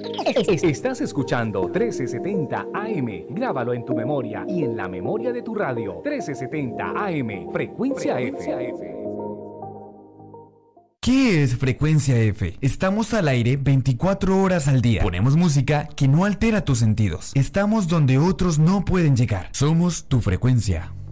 Estás escuchando 1370 AM. Grábalo en tu memoria y en la memoria de tu radio. 1370 AM, Frecuencia F. ¿Qué es Frecuencia F? Estamos al aire 24 horas al día. Ponemos música que no altera tus sentidos. Estamos donde otros no pueden llegar. Somos tu frecuencia.